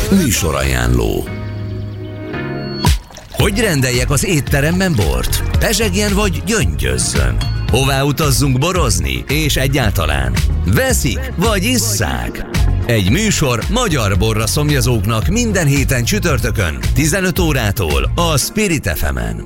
Műsorajánló. Hogy rendeljek az étteremben bort? Pezsegjen vagy gyöngyözzön? Hová utazzunk borozni? És egyáltalán veszik vagy isszák? Egy műsor magyar borra szomjazóknak minden héten csütörtökön 15 órától a Spirit FM-en.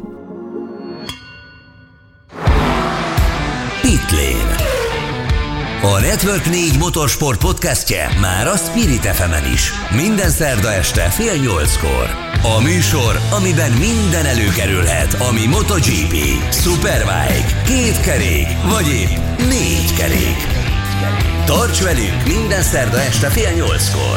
Pitlane. A Network 4 motorsport podcastje már a Spirit FM-en is. Minden szerda este fél 8-kor. A műsor, amiben minden előkerülhet, ami MotoGP, Superbike, kétkerék, vagy épp 4 kerék. Tarts velünk minden szerda este fél 8-kor.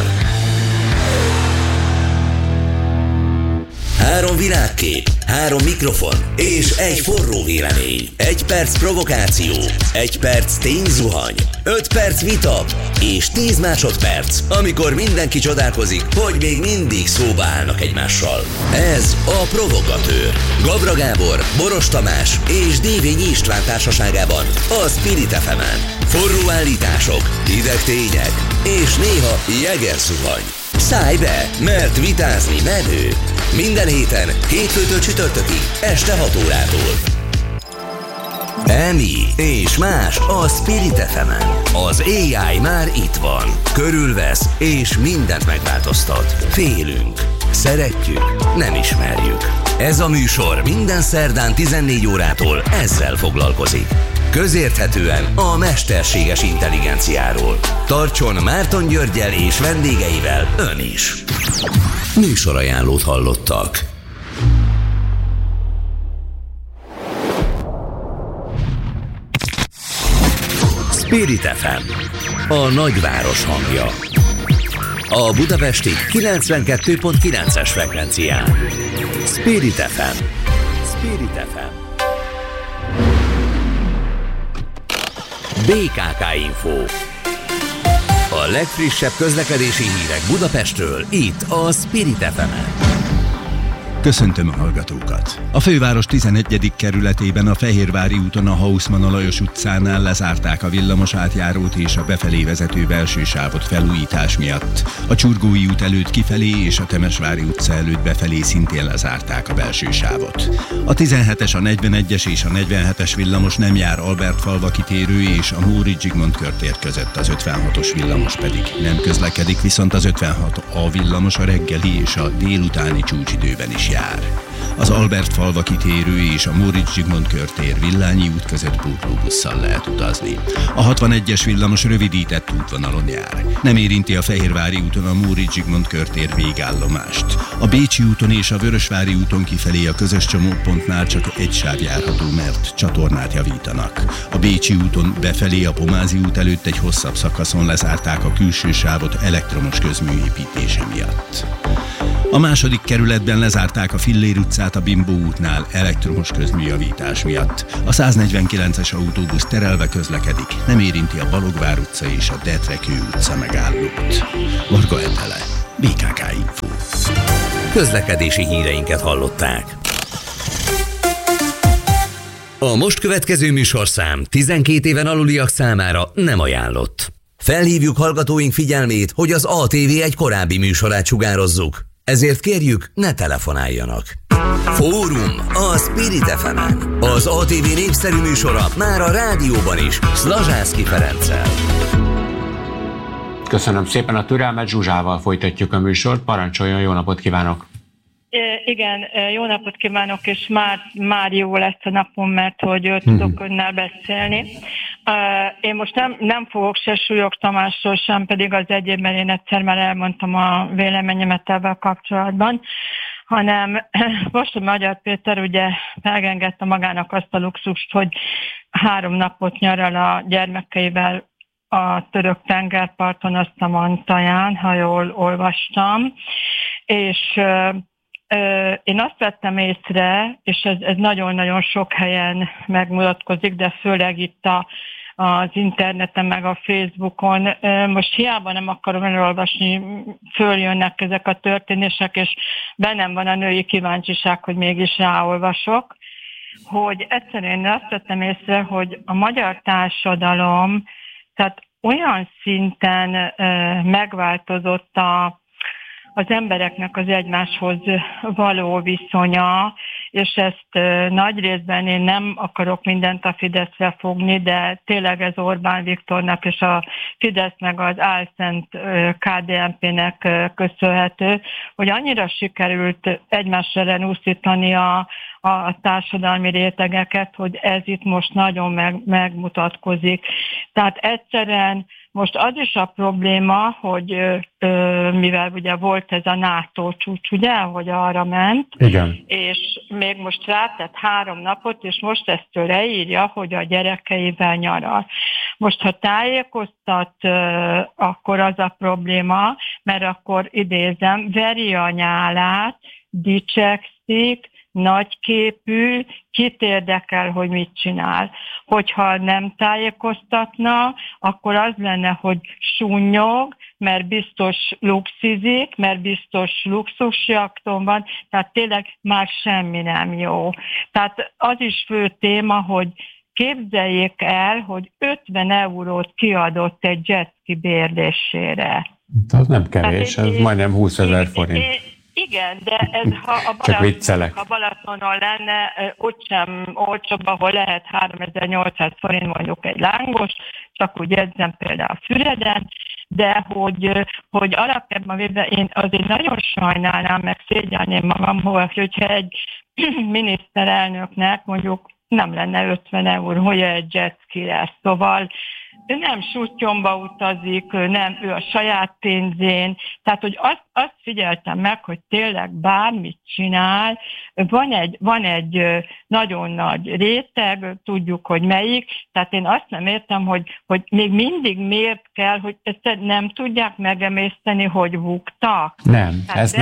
3 világkép, 3 mikrofon és egy forró vélemény. 1 perc provokáció, 1 perc tényzuhany, 5 perc vita és 10 másodperc, amikor mindenki csodálkozik, hogy még mindig szóba állnak egymással. Ez a Provokatőr. Gabra Gábor, Boros Tamás és Dévényi István társaságában a Spirit FM-en. Forró állítások, hideg tények és néha jegerzuhany. Szállj be, mert vitázni menő. Minden héten, hétfőtől csütörtökig, este 6 órától. Emi és más a Spirit FM-en. Az AI már itt van. Körülvesz és mindent megváltoztat. Félünk, szeretjük, nem ismerjük. Ez a műsor minden szerdán 14 órától ezzel foglalkozik. Közérthetően a mesterséges intelligenciáról. Tartson Márton Györggyel és vendégeivel ön is. Műsorajánlót hallottak. Spirit FM, a nagyváros hangja. A budapesti 92.9-es frekvencián. Spirit FM. Spirit FM. BKK Info. A legfrissebb közlekedési hírek Budapestről, itt a Spirit FM-en. Köszöntöm a hallgatókat! A főváros 11. kerületében a Fehérvári úton a Haussmann Lajos utcánál lezárták a villamos átjárót és a befelé vezető belső sávot felújítás miatt. A Csurgói út előtt kifelé és a Temesvári utca előtt befelé szintén lezárták a belső sávot. A 17-es, a 41-es és a 47-es villamos nem jár Albertfalva kitérő és a Móricz Zsigmond körtér között, az 56-os villamos pedig nem közlekedik, viszont az 56A villamos a reggeli és a délutáni csúcsidőben is jár. Az Albertfalva kitérő és a Móricz Zsigmond körtér Villányi út között pótlóbusszal lehet utazni. A 61-es villamos rövidített útvonalon jár. Nem érinti a Fehérvári úton a Móricz Zsigmond körtér végállomást. A Bécsi úton és a Vörösvári úton kifelé a közös csomópontnál csak egy sáv járható, mert csatornát javítanak. A Bécsi úton befelé a Pomázi út előtt egy hosszabb szakaszon lezárták a külső sávot elektromos közmű építése miatt. A második kerületben lezárták a Fillér utcát a Bimbó útnál elektromos közműjavítás miatt. A 149-es autóbusz terelve közlekedik, nem érinti a Balogvár utca és a Detrekő utca megállót. Varga Etele, BKK Info. Közlekedési híreinket hallották. A most következő műsorszám 12 éven aluliak számára nem ajánlott. Felhívjuk hallgatóink figyelmét, hogy az ATV egy korábbi műsorát sugározzuk. Ezért kérjük, ne telefonáljanak. Fórum a Spirit FM-en. Az ATV népszerű műsora már a rádióban is, Szlazsászky Ferenccel. Köszönöm szépen a türelmet, Zsuzsával folytatjuk a műsort. Parancsoljon, jó napot kívánok! Igen, jó napot kívánok, és már jó lesz a napom, mert hogy tudok önnel beszélni. Én most nem fogok se Súlyog Tamásról, sem pedig az egyébben én egyszer már elmondtam a véleményemet ebben kapcsolatban, hanem most, hogy Magyar Péter ugye megengedte magának azt a luxust, hogy 3 napot nyaral a gyermekeivel a török tengerparton, azt a Mantaján, ha jól olvastam, és én azt vettem észre, és ez nagyon-nagyon sok helyen megmutatkozik, de főleg itt az interneten, meg a Facebookon. Most hiába nem akarom elolvasni, följönnek ezek a történések, és bennem van a női kíváncsiság, hogy mégis ráolvasok, hogy egyszerűen azt vettem észre, hogy a magyar társadalom, tehát olyan szinten megváltozott az embereknek az egymáshoz való viszonya, és ezt nagy részben én nem akarok mindent a Fideszre fogni, de tényleg ez Orbán Viktornak és a Fidesz meg az álszent KDNP-nek köszönhető, hogy annyira sikerült egymás ellen úszítani a társadalmi rétegeket, hogy ez itt most nagyon megmutatkozik. Tehát egyszerűen most az is a probléma, hogy mivel ugye volt ez a NATO csúcs, ugye, hogy arra ment, igen. És még most rátett 3 napot, és most ezt leírja, hogy a gyerekeivel nyaral. Most, ha tájékoztat, akkor az a probléma, mert akkor idézem, veri a nyálát, dicsekszik, nagyképű, kit érdekel, hogy mit csinál. Hogyha nem tájékoztatna, akkor az lenne, hogy sunnyog, mert biztos luxizik, mert biztos luxusjakton van, tehát tényleg már semmi nem jó. Tehát az is fő téma, hogy képzeljék el, hogy 50 eurót kiadott egy jetski bérlésére. Az nem kevés, ez majdnem 20 000 forint. Igen, de ez ha Balatonon lenne, úgysem olcsóbb, ahol lehet 3800 forint mondjuk egy lángos, csak úgy edzem például Füreden, de hogy alapjában véve én azért nagyon sajnálnám, meg szégyelném magam, hogyha egy miniszterelnöknek mondjuk nem lenne 50 eurója egy jetski lesz. Szóval ő nem sutyomba utazik, ő a saját pénzén, tehát hogy azt figyeltem meg, hogy tényleg bármit csinál, van egy nagyon nagy réteg, tudjuk, hogy melyik, tehát én azt nem értem, hogy még mindig miért kell, hogy ezt nem tudják megemészteni, hogy buktak. Nem, ezt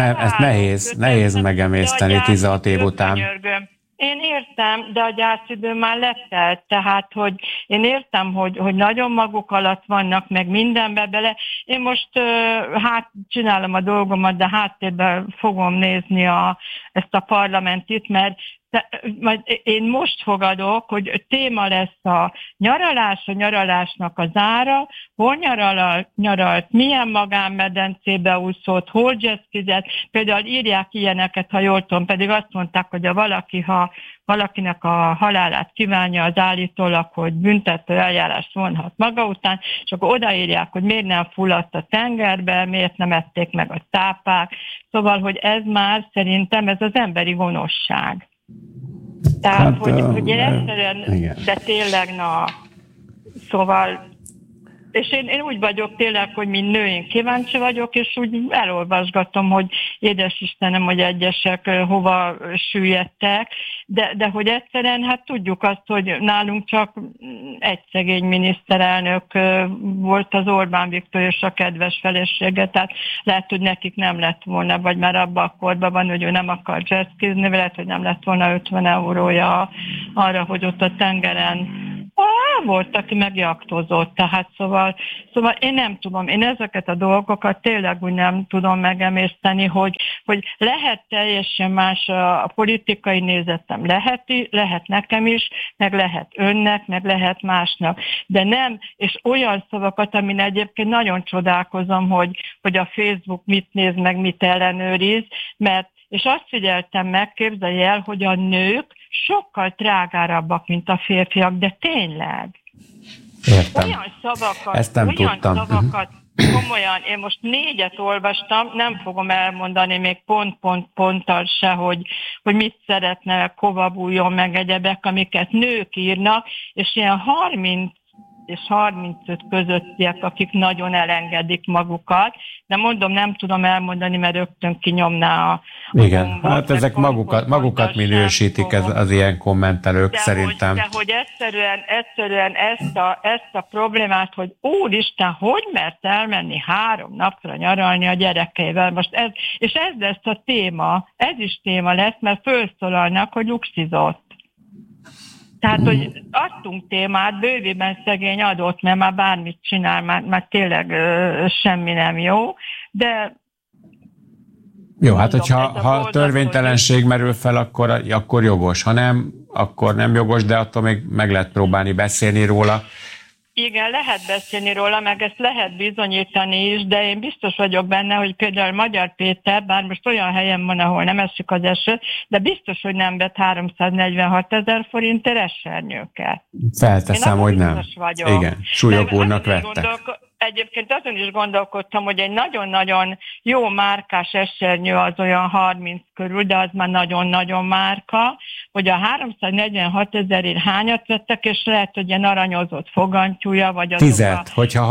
nehéz megemészteni 16 év után. Én értem, de a gyászidő már letelt, tehát, hogy én értem, hogy nagyon maguk alatt vannak, meg mindenbe bele. Én most csinálom a dolgomat, de háttérben fogom nézni ezt a parlamentit, mert én most fogadok, hogy téma lesz a nyaralásnak az ára, hol nyaralt, milyen magánmedencébe úszott, hol jazzfizet. Például írják ilyeneket, ha jól tudom, pedig azt mondták, hogy ha valakinek a halálát kívánja, az állítólag, hogy büntető eljárást vonhat maga után, és akkor odaírják, hogy miért nem fulladt a tengerbe, miért nem ették meg a cápák. Szóval, hogy ez már szerintem ez az emberi gonoszság. Tehát, hogy én egyszerűen, de tényleg, szóval, és én úgy vagyok tényleg, hogy mint nő, én kíváncsi vagyok, és úgy elolvasgatom, hogy édes Istenem, hogy egyesek hova süllyedtek, de hogy egyszerűen, hát tudjuk azt, hogy nálunk csak egy szegény miniszterelnök volt, az Orbán Viktor és a kedves felesége, tehát lehet, hogy nekik nem lett volna, vagy már abban a korban van, hogy ő nem akar jazzkizni, lehet, hogy nem lett volna 50 eurója arra, hogy ott a tengeren volt, aki megjaktozott, tehát szóval én nem tudom, én ezeket a dolgokat tényleg úgy nem tudom megemészteni, hogy lehet teljesen más a politikai nézetem, lehet nekem is, meg lehet önnek, meg lehet másnak, de nem, és olyan szavakat, amin egyébként nagyon csodálkozom, hogy a Facebook mit néz meg, mit ellenőriz, mert és azt figyeltem meg, képzelj el, hogy a nők sokkal drágárabbak, mint a férfiak, de tényleg. Értem. Olyan szavakat, ezt nem tudtam. Komolyan, én most 4 olvastam, nem fogom elmondani még ponttal se, hogy mit szeretne, kovabuljon meg egyebek, amiket nők írnak, és ilyen 30 és 35 közöttiek, akik nagyon elengedik magukat, de mondom, nem tudom elmondani, mert rögtön kinyomná a igen, gombot, hát ezek magukat minősítik az ilyen kommentelők szerintem. De hogy egyszerűen ezt a problémát, hogy úristen, hogy mert elmenni 3 napra nyaralni a gyerekeivel? Most ez lesz a téma, ez is téma lesz, mert felszólalnak, hogy luxizott. Tehát, hogy adtunk témát, bővében szegény adott, mert már bármit csinál, már tényleg semmi nem jó, de... Jó, hát hogyha törvénytelenség merül fel, akkor jogos, ha nem, akkor nem jogos, de attól még meg lehet próbálni beszélni róla. Igen, lehet beszélni róla, meg ezt lehet bizonyítani is, de én biztos vagyok benne, hogy például Magyar Péter, bár most olyan helyen van, ahol nem esik az eső, de biztos, hogy nem vett 346 000 forintért esernyőket. Felteszem, hogy nem. Vagyok. Igen, Súlyog úrnak vettek. Egyébként azon is gondolkodtam, hogy egy nagyon-nagyon jó márkás esernyő az olyan 30 körül, de az már nagyon-nagyon márka, hogy a 346 000-ért hányat vettek, és lehet, hogy ilyen aranyozott fogantyúja, vagy azok 10, hogyha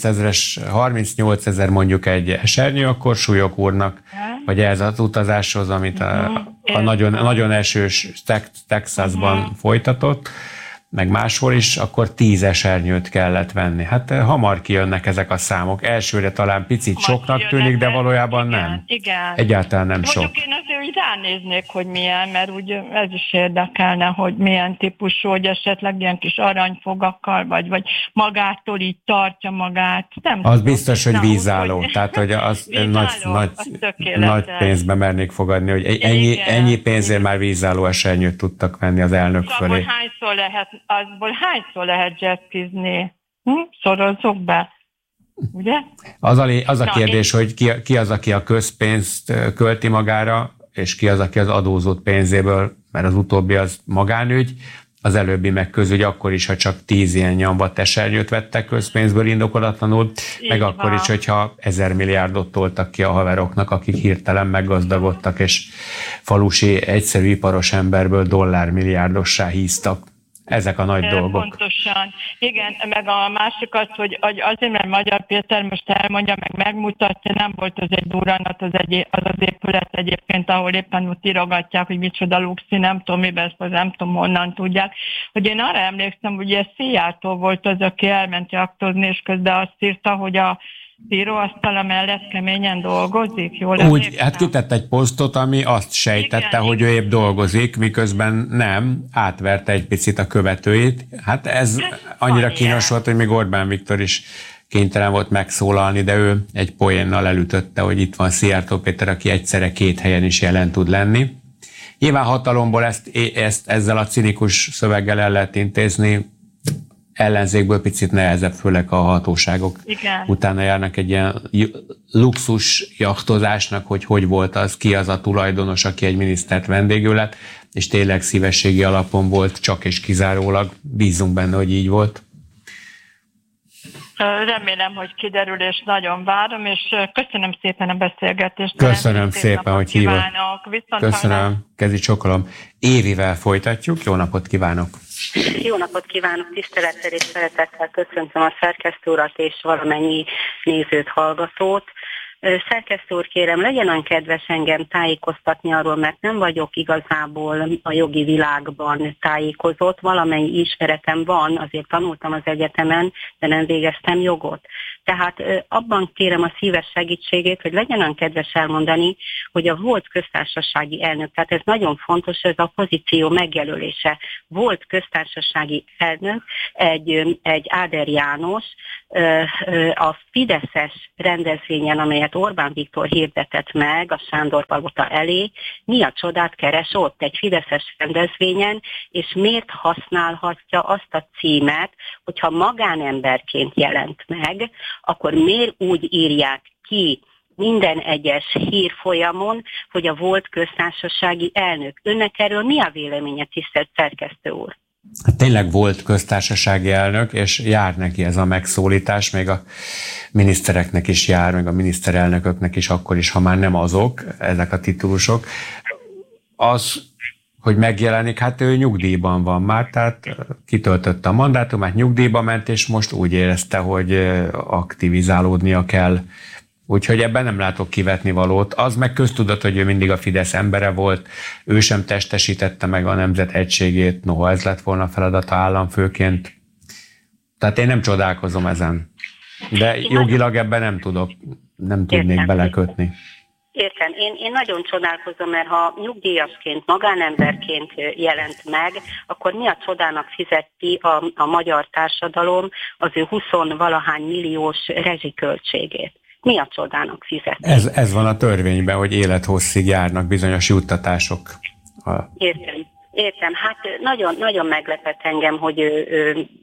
38 000 mondjuk egy esernyő, akkor Súlyog úrnak, vagy ez az utazáshoz, amit a nagyon esős Texasban folytatott, meg máshol is, akkor 10 esernyőt kellett venni. Hát hamar kijönnek ezek a számok. Elsőre talán picit soknak tűnik, de valójában nem. Igen. Egyáltalán nem sok. Mondjuk én azért úgy ránéznék, hogy milyen, mert úgy ez is érdekelne, hogy milyen típusú, hogy esetleg ilyen kis aranyfogakkal, vagy magától így tartja magát. Nem az tudom. Biztos, hogy vízálló. Tehát, hogy az nagy pénzbe mernék fogadni, hogy ennyi pénzért már vízálló esernyőt tudtak venni az elnök fölé. Azból hányszor lehet jazzkizni? Szorozzuk be, ugye? Az a kérdés, hogy ki az, aki a közpénzt költi magára, és ki az, aki az adózott pénzéből, mert az utóbbi az magánügy, az előbbi meg közügy, akkor is, ha csak 10 ilyen nyambat esernyőt vettek közpénzből indokolatlanul, meg akkor is, hogyha 1000 milliárdot toltak ki a haveroknak, akik hirtelen meggazdagodtak, és falusi egyszerű iparos emberből dollármilliárdossá híztak. Ezek a nagy dolgok. Pontosan. Igen, meg a másik az, hogy azért, mert Magyar Péter most elmondja, meg megmutatja, nem volt az egy durranat, az épület egyébként, ahol éppen ott írogatják, hogy micsoda luxi, nem tudom miben, nem tudom honnan tudják, hogy én arra emlékszem, hogy ez Szijjártó volt az, aki elment jaktozni, és közben azt írta, hogy a íróasztala mellett keményen dolgozik, jól úgy, hát kitett egy posztot, ami azt sejtette, igen, hogy ő épp dolgozik, miközben nem, átverte egy picit a követőit. Hát ez annyira kínos volt, hogy még Orbán Viktor is kénytelen volt megszólalni, de ő egy poénnal elütötte, hogy itt van Szijjártó Péter, aki egyszerre 2 helyen is jelen tud lenni. Nyilván hatalomból ezt ezzel a cinikus szöveggel el lehet intézni, ellenzékből picit nehezebb, főleg a hatóságok utána járnak egy ilyen luxus jachtozásnak, hogy volt az, ki az a tulajdonos, aki egy minisztert vendégül lett, és tényleg szívességi alapon volt, csak és kizárólag. Bízunk benne, hogy így volt. Remélem, hogy kiderül, és nagyon várom, és köszönöm szépen a beszélgetést. Köszönöm szépen, hogy hívott. Köszönöm, kezi csokolom. Évivel folytatjuk, jó napot kívánok! Jó napot kívánok, tisztelettel és szeretettel köszöntöm a szerkesztő urat és valamennyi nézőt, hallgatót. Szerkesztő úr, kérem, legyen olyan kedves engem tájékoztatni arról, mert nem vagyok igazából a jogi világban tájékozott. Valamennyi ismeretem van, azért tanultam az egyetemen, de nem végeztem jogot. Tehát abban kérem a szíves segítségét, hogy legyen olyan kedves elmondani, hogy a volt köztársasági elnök, tehát ez nagyon fontos, ez a pozíció megjelölése. Volt köztársasági elnök, egy Áder János, a fideszes rendezvényen, amelyet Orbán Viktor hirdetett meg a Sándor Palota elé, mi a csodát keres ott egy fideszes rendezvényen, és miért használhatja azt a címet, hogyha magánemberként jelent meg, akkor miért úgy írják ki minden egyes hírfolyamon, hogy a volt köztársasági elnök. Önnek erről mi a véleménye, tisztelt szerkesztő úr? Hát tényleg volt köztársasági elnök, és jár neki ez a megszólítás, még a minisztereknek is jár, meg a miniszterelnököknek is, akkor is, ha már nem azok, ezek a titulusok. Az, hogy megjelenik, hát ő nyugdíjban van már, tehát kitöltötte a mandátumát, nyugdíjba ment, és most úgy érezte, hogy aktivizálódnia kell. Úgyhogy ebben nem látok kivetni valót. Az meg köztudat, hogy ő mindig a Fidesz embere volt, ő sem testesítette meg a nemzet egységét, noha ez lett volna feladata államfőként. Tehát én nem csodálkozom ezen. De jogilag ebben nem tudnék belekötni. Értem. Én nagyon csodálkozom, mert ha nyugdíjasként, magánemberként jelent meg, akkor mi a csodának fizeti a magyar társadalom az ő 20-valahány milliós rezsiköltségét? Mi a csodának fizeti? Ez van a törvényben, hogy élethosszig járnak bizonyos juttatások. Értem. Hát nagyon, nagyon meglepett engem, hogy ő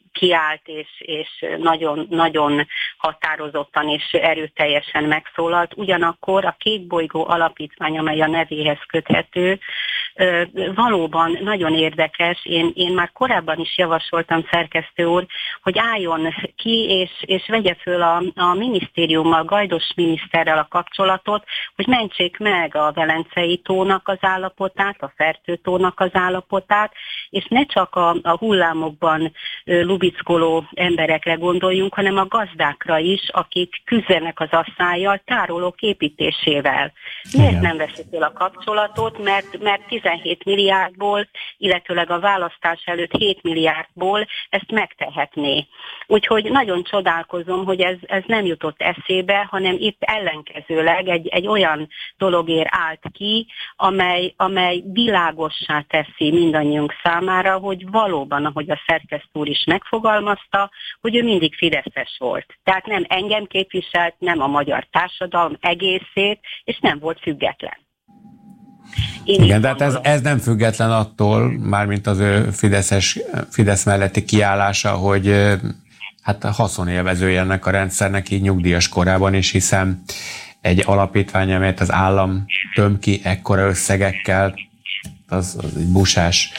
kiállt, és nagyon, nagyon határozottan és erőteljesen megszólalt. Ugyanakkor a Kék Bolygó Alapítvány, amely a nevéhez köthető, valóban nagyon érdekes. Én már korábban is javasoltam, szerkesztő úr, hogy álljon ki, és vegye föl a minisztériummal, Gajdos miniszterrel a kapcsolatot, hogy mentsék meg a Velencei tónak az állapotát, a Fertő-tónak az állapotát, és ne csak a hullámokban lubickoló emberekre gondoljunk, hanem a gazdákra is, akik küzdenek az asszályjal, tárolók építésével. Miért nem veszik fel a kapcsolatot? Mert 17 milliárdból, illetőleg a választás előtt 7 milliárdból ezt megtehetné. Úgyhogy nagyon csodálkozom, hogy ez nem jutott eszébe, hanem itt ellenkezőleg egy olyan dologért állt ki, amely világossá teszi mindannyiunk számára, hogy valóban, ahogy a szerkesztő úr is megfogalmazta, hogy ő mindig fideszes volt. Tehát nem engem képviselt, nem a magyar társadalom egészét, és nem volt független. Igen, de hát ez nem független attól, mármint az ő Fidesz melletti kiállása, hogy hát haszonélvezője ennek a rendszernek így nyugdíjas korában is, hiszen egy alapítvány, amelyet az állam töm ki ekkora összegekkel, az egy busás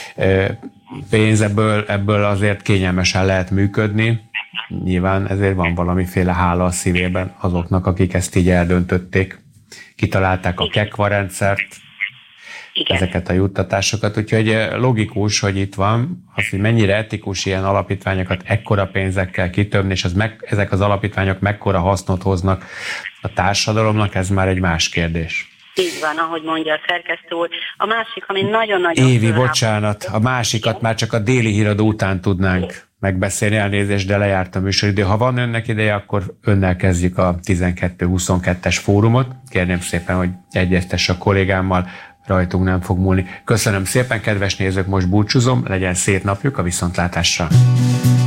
pénz, ebből azért kényelmesen lehet működni. Nyilván ezért van valamiféle hála a szívében azoknak, akik ezt így eldöntötték. Kitalálták a KEKVA rendszert, ezeket a juttatásokat, úgyhogy logikus, hogy itt van az, hogy mennyire etikus ilyen alapítványokat ekkora pénzekkel kitömni, és ezek az alapítványok mekkora hasznot hoznak a társadalomnak, ez már egy más kérdés. Így van, ahogy mondja a szerkesztő úr. A másik, ami nagyon-nagyon... Évi, bocsánat, a másikat már csak a déli híradó után tudnánk megbeszélni, elnézést, de lejárt a műsoridő. Ha van önnek ideje, akkor önnel kezdjük a 12-22-es fórumot. Kérném szépen, hogy egyeztesse a kollégámmal, rajtunk nem fog múlni. Köszönöm szépen, kedves nézők, most búcsúzom, legyen szép napjuk, a viszontlátásra!